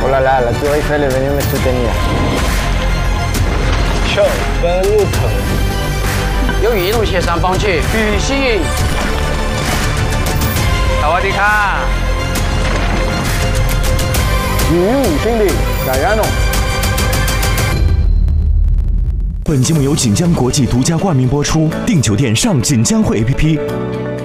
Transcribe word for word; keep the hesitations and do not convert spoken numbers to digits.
Oh là là, la Tour Eiffel est venue me soutenir. Ciao, benvenuto. 由于一路协商放弃旅行。萨瓦迪卡。 与五兄弟，加油！ 本节目由锦江国际独家冠名播出，订酒店上锦江汇 A P P。